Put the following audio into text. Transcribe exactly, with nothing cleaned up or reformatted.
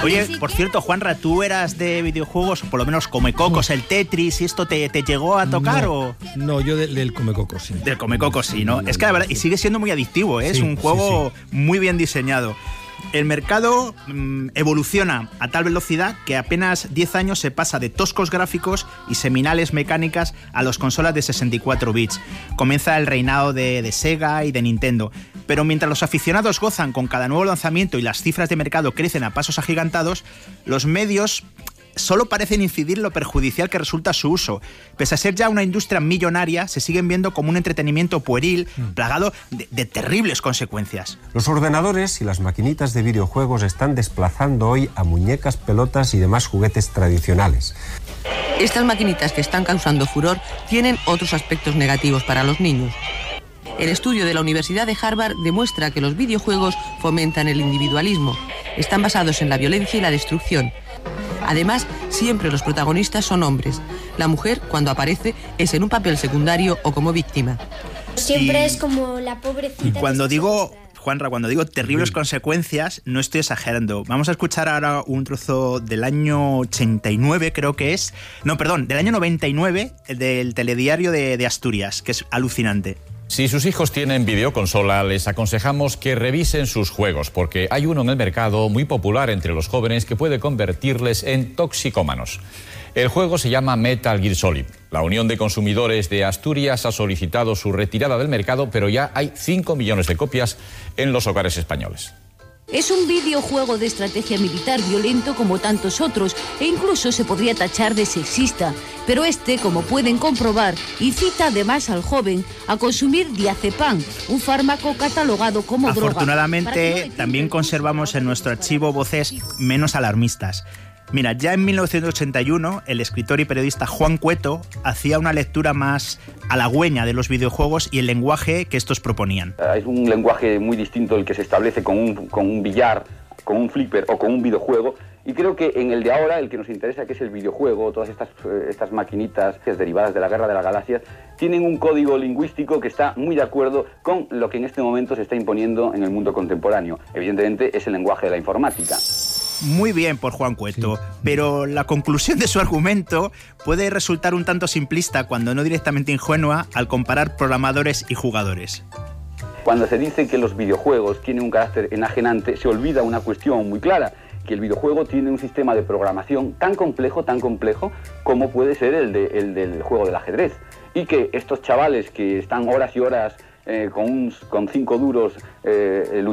Oye, por cierto, Juanra, ¿tú eras de videojuegos, por lo menos Comecocos, el Tetris, y esto te, te llegó a tocar? No, o no yo del, del Comecocos, sí. Del Comecocos, sí, ¿no? Es que la verdad, y sigue siendo muy adictivo, ¿eh? Sí, es un juego sí, sí. muy bien diseñado. El mercado mmm, evoluciona a tal velocidad que apenas diez años se pasa de toscos gráficos y seminales mecánicas a las consolas de sesenta y cuatro bits. Comienza el reinado de, de Sega y de Nintendo. Pero mientras los aficionados gozan con cada nuevo lanzamiento y las cifras de mercado crecen a pasos agigantados, los medios solo parecen incidir lo perjudicial que resulta su uso. Pese a ser ya una industria millonaria, se siguen viendo como un entretenimiento pueril, plagado de, de terribles consecuencias. Los ordenadores y las maquinitas de videojuegos están desplazando hoy a muñecas, pelotas y demás juguetes tradicionales. Estas maquinitas que están causando furor tienen otros aspectos negativos para los niños. El estudio de la Universidad de Harvard demuestra que los videojuegos fomentan el individualismo. Están basados en la violencia y la destrucción. Además, siempre los protagonistas son hombres. La mujer, cuando aparece, es en un papel secundario o como víctima. Siempre y, es como la pobrecita. Y cuando digo, Juanra, cuando digo terribles sí. consecuencias, no estoy exagerando. Vamos a escuchar ahora un trozo del año ochenta y nueve, creo que es. No, perdón, del año noventa y nueve, del telediario de, de Asturias, que es alucinante. Si sus hijos tienen videoconsola, les aconsejamos que revisen sus juegos, porque hay uno en el mercado muy popular entre los jóvenes que puede convertirles en toxicómanos. El juego se llama Metal Gear Solid. La Unión de Consumidores de Asturias ha solicitado su retirada del mercado, pero ya hay cinco millones de copias en los hogares españoles. Es un videojuego de estrategia militar violento como tantos otros e incluso se podría tachar de sexista. Pero este, como pueden comprobar, incita además al joven a consumir diazepam, un fármaco catalogado como droga. Afortunadamente, no también conservamos en nuestro archivo voces menos alarmistas. Mira, ya en mil novecientos ochenta y uno, el escritor y periodista Juan Cueto hacía una lectura más halagüeña de los videojuegos y el lenguaje que estos proponían. Es un lenguaje muy distinto el que se establece con un, con un billar, con un flipper o con un videojuego. Y creo que en el de ahora, el que nos interesa, que es el videojuego, todas estas, estas maquinitas derivadas de la Guerra de las Galaxias, tienen un código lingüístico que está muy de acuerdo con lo que en este momento se está imponiendo en el mundo contemporáneo. Evidentemente es el lenguaje de la informática. Muy bien por Juan Cueto, sí. Pero la conclusión de su argumento puede resultar un tanto simplista, cuando no directamente ingenua, al comparar programadores y jugadores. Cuando se dice que los videojuegos tienen un carácter enajenante, se olvida una cuestión muy clara, que el videojuego tiene un sistema de programación tan complejo, tan complejo, como puede ser el, de, el del juego del ajedrez. Y que estos chavales que están horas y horas eh, con, un, con cinco duros eh, luchando,